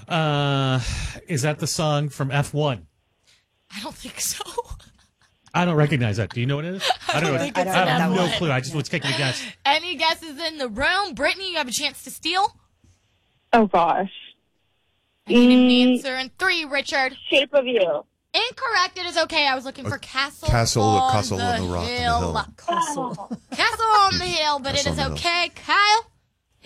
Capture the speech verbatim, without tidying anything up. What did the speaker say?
Uh, is that the song from F one? I don't think so. I don't recognize that. Do you know what it is? I don't, I don't know. think I, it's I have that no one. clue. I just was taking a guess. Any guesses in the room? Brittany, you have a chance to steal. Oh, gosh. I need an Mm. answer in three, Richard. Shape of You. Incorrect. It is okay. I was looking for Castle, Castle- on Castle the on the Rock, on the Hill. hill. Castle. Castle on the Hill, but Castle it is on the hill. okay. Kyle?